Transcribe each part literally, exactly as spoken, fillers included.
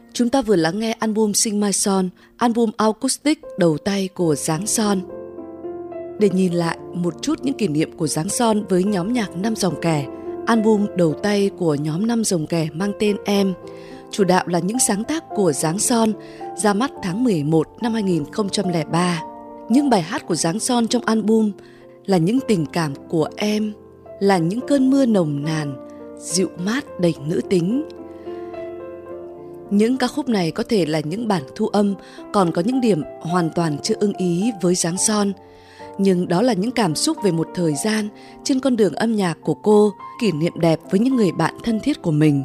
Chúng ta vừa lắng nghe album Sing My Song, album acoustic đầu tay của Giáng Son. Để nhìn lại một chút những kỷ niệm của Giáng Son với nhóm nhạc Năm Dòng Kẻ, album đầu tay của nhóm Năm Dòng Kẻ mang tên Em, chủ đạo là những sáng tác của Giáng Son, ra mắt tháng mười một năm hai nghìn không trăm lẻ ba. Những bài hát của Giáng Son trong album là những tình cảm của em, là những cơn mưa nồng nàn, dịu mát đầy nữ tính. Những ca khúc này có thể là những bản thu âm, còn có những điểm hoàn toàn chưa ưng ý với Giáng Son. Nhưng đó là những cảm xúc về một thời gian trên con đường âm nhạc của cô, kỷ niệm đẹp với những người bạn thân thiết của mình.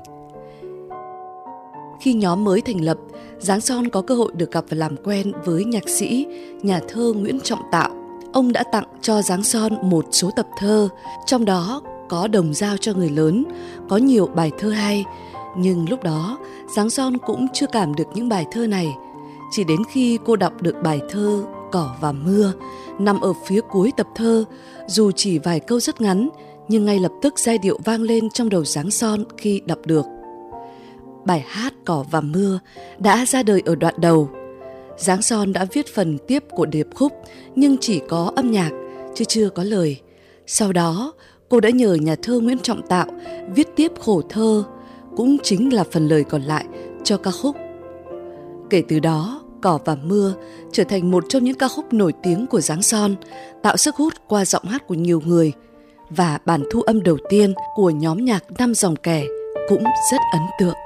Khi nhóm mới thành lập, Giáng Son có cơ hội được gặp và làm quen với nhạc sĩ, nhà thơ Nguyễn Trọng Tạo. Ông đã tặng cho Giáng Son một số tập thơ, trong đó có Đồng Dao cho người lớn, có nhiều bài thơ hay. Nhưng lúc đó, Giáng Son cũng chưa cảm được những bài thơ này. Chỉ đến khi cô đọc được bài thơ Cỏ và Mưa, nằm ở phía cuối tập thơ, dù chỉ vài câu rất ngắn, nhưng ngay lập tức giai điệu vang lên trong đầu Giáng Son khi đọc được. Bài hát Cỏ và Mưa đã ra đời ở đoạn đầu. Giáng Son đã viết phần tiếp của điệp khúc, nhưng chỉ có âm nhạc, chứ chưa có lời. Sau đó, cô đã nhờ nhà thơ Nguyễn Trọng Tạo viết tiếp khổ thơ, cũng chính là phần lời còn lại cho ca khúc. Kể từ đó, Cỏ và Mưa trở thành một trong những ca khúc nổi tiếng của Giáng Son, tạo sức hút qua giọng hát của nhiều người, và bản thu âm đầu tiên của nhóm nhạc Năm Dòng Kẻ cũng rất ấn tượng.